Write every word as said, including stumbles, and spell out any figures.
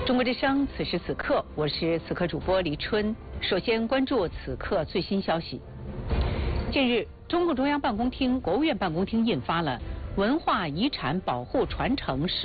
中国之声，此时此刻，我是此刻主播黎春。首先关注此刻最新消息。近日，中共中央办公厅、国务院办公厅印发了《文化遗产保护传承实